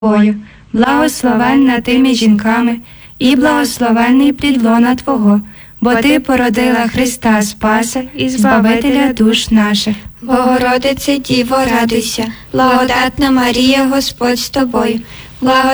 Твою, благословенна ти між жінками, і благословенний плід лона Твого, бо Ти породила Христа Спаса і Збавителя душ наших. Богородице Діво, радуйся, благодатна Марія, Господь з тобою,